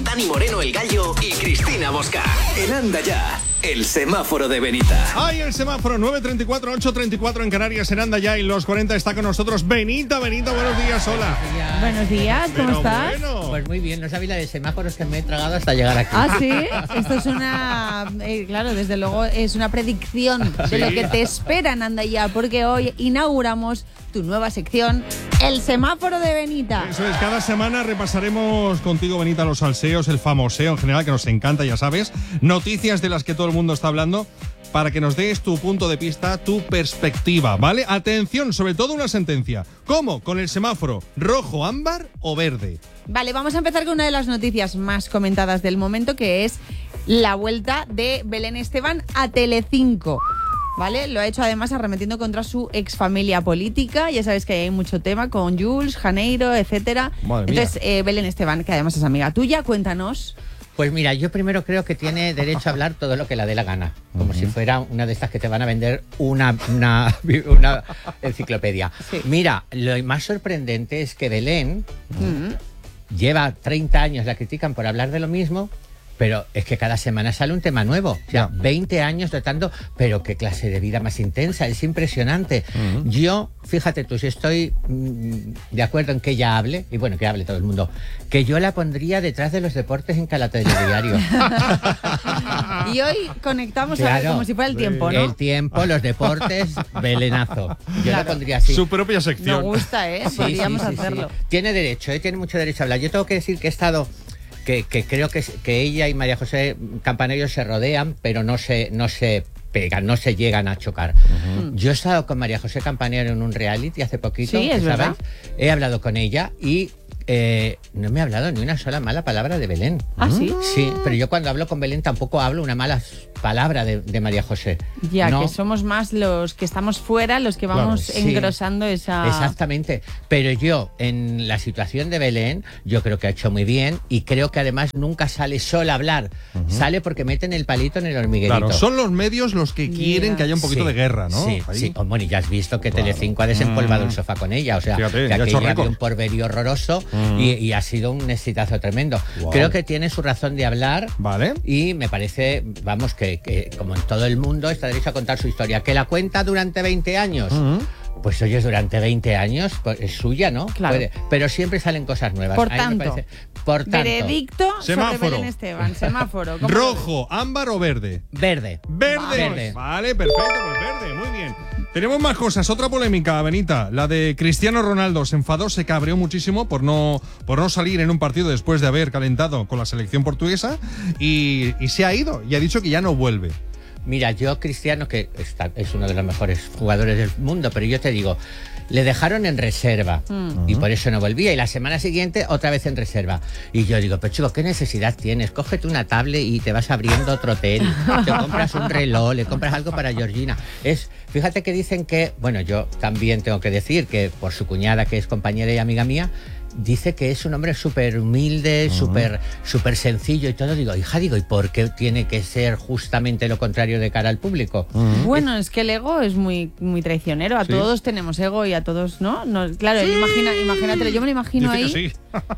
Dani Moreno el Gallo y Cristina Bosca. En Anda Ya, el semáforo de Benita. ¡Ay, el semáforo! 9:34, 8:34 en Canarias, en Anda Ya, y los 40 está con nosotros Benita, buenos días, hola. Buenos días, ¿cómo estás? Bueno. Pues muy bien, no sabía la de semáforos que me he tragado hasta llegar aquí. Ah, sí, esto es una, claro, desde luego es una predicción de lo que te espera en Anda Ya, porque hoy inauguramos tu nueva sección, el semáforo de Benita. Eso es, cada semana repasaremos contigo, Benita, los salseos, el famoseo en general, que nos encanta, ya sabes, noticias de las que todo el mundo está hablando, para que nos des tu punto de vista, tu perspectiva, ¿vale? Atención, sobre todo una sentencia. ¿Cómo? Con el semáforo, rojo, ámbar o verde. Vale, vamos a empezar con una de las noticias más comentadas del momento, que es la vuelta de Belén Esteban a Telecinco. ¿Vale? Lo ha hecho además arremetiendo contra su exfamilia política. Ya sabes que hay mucho tema con Jules, Janeiro, etcétera. Madre mía. Entonces, Belén Esteban, que además es amiga tuya, cuéntanos. Pues mira, yo primero creo que tiene derecho a hablar todo lo que le dé la gana, como si fuera una de estas que te van a vender una enciclopedia. Sí. Mira, lo más sorprendente es que Belén lleva 30 años, la critican por hablar de lo mismo, pero es que cada semana sale un tema nuevo. O sea, 20 años tratando, pero qué clase de vida más intensa, es impresionante. Yo, fíjate tú, si estoy de acuerdo en que ella hable, y bueno, que hable todo el mundo, que yo la pondría detrás de los deportes en cada telediario. Y hoy conectamos Claro. como si fuera el tiempo, ¿no? El tiempo, los deportes, Belenazo. Yo la pondría así. Su propia Me sección. gusta, ¿eh? Sí, Podríamos sí, sí, hacerlo. sí. Tiene derecho, tiene mucho derecho a hablar. Yo tengo que decir que he estado... Que creo que ella y María José Campanello se rodean, pero no se pegan, no se llegan a chocar. Yo he estado con María José Campanello en un reality hace poquito, Sí, es ¿sabes? verdad. He hablado con ella y no me ha hablado ni una sola mala palabra de Belén. ¿Ah, sí? Sí, pero yo cuando hablo con Belén tampoco hablo una mala palabra de María José. Ya, ¿no? que somos más los que estamos fuera, los que vamos Claro, sí. engrosando esa... Exactamente, pero yo en la situación de Belén yo creo que ha hecho muy bien y creo que además nunca sale sola a hablar, sale porque meten el palito en el hormiguerito. Claro, son los medios los que quieren que haya un poquito Sí, de guerra, ¿no? Sí, Ahí. sí. Bueno, y ya has visto que Telecinco ha desempolvado el sofá con ella, o sea, Fíjate, que ya ha hecho aquello récord. había un porvenir horroroso y ha sido un exitazo tremendo. Wow. Creo que tiene su razón de hablar. Vale. Y me parece, vamos, que como en todo el mundo está derecho a contar su historia. ¿Que la cuenta durante 20 años? Pues oye, durante 20 años pues, es suya, ¿no? Claro. Pero siempre salen cosas nuevas. Por A mí me tanto, parece- por tanto, veredicto Semáforo. sobre Belén Esteban. Semáforo. ¿Cómo lo Rojo, ámbar o verde. verde. Verde. Verde. Vale, perfecto, pues verde, muy bien. Tenemos más cosas, otra polémica, Benita, la de Cristiano Ronaldo. Se enfadó, se cabreó muchísimo por no salir en un partido después de haber calentado con la selección portuguesa y se ha ido y ha dicho que ya no vuelve. Mira, yo Cristiano, que es uno de los mejores jugadores del mundo, pero yo te digo, le dejaron en reserva y por eso no volvía. Y la semana siguiente otra vez en reserva. Y yo digo, pero chico, ¿qué necesidad tienes? Cógete una tablet y te vas abriendo otro hotel. Te compras un reloj, le compras algo para Georgina. Fíjate que dicen que, bueno, yo también tengo que decir que por su cuñada, que es compañera y amiga mía, dice que es un hombre súper humilde, súper sencillo y todo. Digo, hija, ¿y por qué tiene que ser justamente lo contrario de cara al público? Bueno, es que el ego es muy, muy traicionero. A todos tenemos ego y a todos, ¿no? Claro, él imagínatelo. Yo me lo imagino Dice ahí. que sí.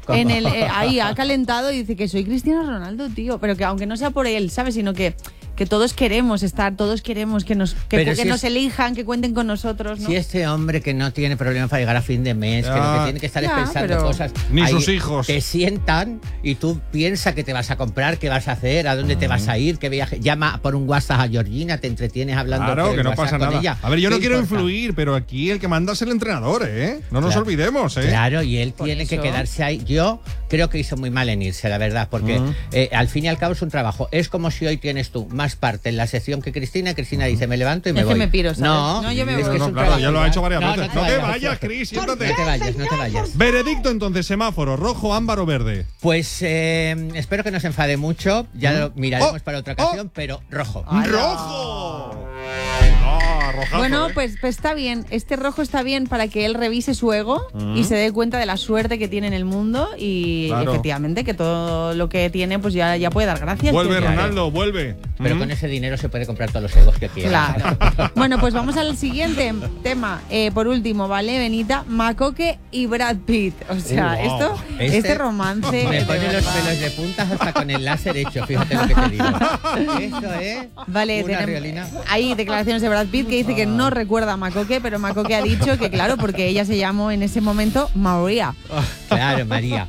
Ahí ha calentado y dice que soy Cristiano Ronaldo, tío. Pero que aunque no sea por él, ¿sabes? Sino que todos queremos estar, todos queremos que nos elijan, que cuenten con nosotros, ¿no? Si este hombre que no tiene problemas para llegar a fin de mes, que lo que tiene que estar es pensando cosas. Ni sus hijos. Te sientan y tú piensas que te vas a comprar, qué vas a hacer, a dónde te vas a ir, qué viaje. Llama por un WhatsApp a Georgina, te entretienes hablando Claro, por el que no WhatsApp pasa con nada. ella. A ver, yo no ¿Qué quiero importa? influir, pero aquí el que manda es el entrenador, ¿eh? No nos Claro. olvidemos, ¿eh? Claro, y él Por tiene que eso. quedarse ahí. Yo creo que hizo muy mal en irse, la verdad, porque al fin y al cabo es un trabajo. Es como si hoy tienes tú más parte en la sección que Cristina, y Cristina dice, me levanto y me Es que voy. me piro, ¿sabes? No, No, yo me es voy. que es No, un claro, trabajo. ya lo ha hecho varias No, veces. no No te vayas. vayas, Cris, siéntate. No te vayas, no te vayas. Veredicto entonces, semáforo, rojo, ámbar o verde. Pues espero que no se enfade mucho, ya lo miraremos para otra ocasión, pero rojo. ¡Rojo! Rojazo, Bueno, ¿eh? pues está bien. Este rojo está bien para que él revise su ego y se dé cuenta de la suerte que tiene en el mundo y Claro. efectivamente que todo lo que tiene pues ya puede dar gracias. Vuelve que- Ronaldo, vuelve. pero con ese dinero se puede comprar todos los egos que quiera. Claro. Bueno, pues vamos al siguiente tema. Por último, ¿vale, Benita? Macoque y Brad Pitt. O sea, Wow. este romance... Me de pone los verdad. pelos de puntas hasta con el láser hecho, fíjate lo que te digo. Eso es Vale, una tenemos- realina. hay declaraciones de Brad Pitt que dice que no recuerda a Macoque, pero Macoque ha dicho que claro, porque ella se llamó en ese momento Maria. Claro, María.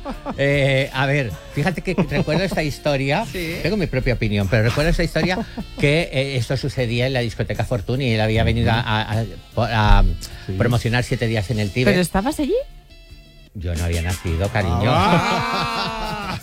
A ver, fíjate que recuerdo esta historia, tengo mi propia opinión, pero recuerdo esta historia que esto sucedía en la discoteca Fortuny y él había venido a promocionar 7 días en el Tíbet. ¿Pero estabas allí? Yo no había nacido, cariño. Ah.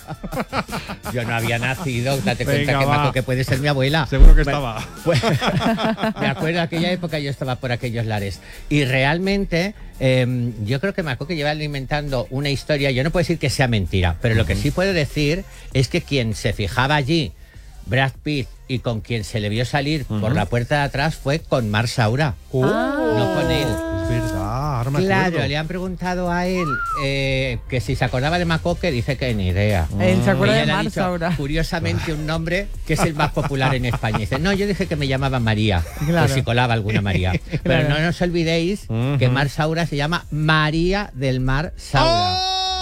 Yo no había nacido, date Venga, cuenta que va. Maco, que puede ser mi abuela. Seguro que Bueno, estaba. pues, me acuerdo de aquella época, yo estaba por aquellos lares. Y realmente, yo creo que Maco que lleva alimentando una historia, yo no puedo decir que sea mentira, pero lo que sí puedo decir es que quien se fijaba allí, Brad Pitt, y con quien se le vio salir por la puerta de atrás fue con Mar Saura, no con él. Es verdad, ahora me Claro, acuerdo. le han preguntado a él que si se acordaba de Macoque, dice que ni idea. Él se acuerda Ella de le ha Mar dicho, Saura. curiosamente, un nombre que es el más popular en España. Dice, no, yo dije que me llamaba María, Claro. por si colaba alguna María. Pero Claro. no nos olvidéis que Mar Saura se llama María del Mar Saura.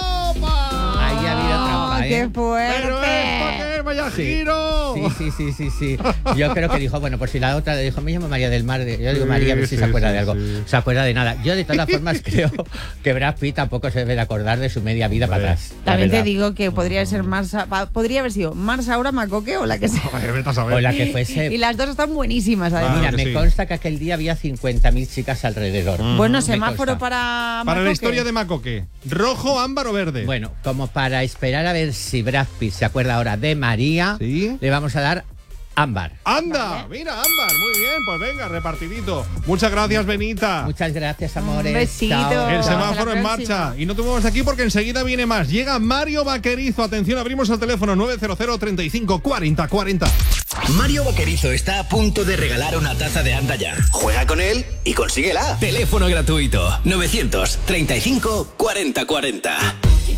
¡Opa! Ahí ha habido trampa, ¿eh? ¡Qué ¡Pero esto fuerte! qué! ¡Vaya Sí. giro! Sí. Yo creo que dijo, bueno, por si la otra le dijo, me llamo María del Mar. Yo digo María, a ver si se acuerda de algo. Se acuerda de nada. Yo, de todas formas, creo que Brad Pitt tampoco se debe de acordar de su media vida para atrás. la También te verdad. digo que podría ser podría haber sido Mar Saura, Macoque o la que sea. Joder, vete a saber. O la que fuese. Y las dos están buenísimas, además. Mira, que me sí. consta que aquel día había 50.000 chicas alrededor. Bueno, Me semáforo consta. para Para la Macoque. historia de Macoque. ¿Rojo, ámbar o verde? Bueno, como para esperar a ver si Brad Pitt se acuerda ahora de María, Sí. le vamos a dar ámbar. ¡Anda! Mira, ámbar. Muy bien, pues venga, repartidito. Muchas gracias, Benita. Muchas gracias, amores. Un besito. Chao. El Hasta semáforo la en próxima. marcha. Y no te muevas de aquí porque enseguida viene más. Llega Mario Vaquerizo. Atención, abrimos el teléfono 900 35 40 40. Mario Vaquerizo está a punto de regalar una taza de Anda Ya. Juega con él y consíguela. Teléfono gratuito 935 40 40.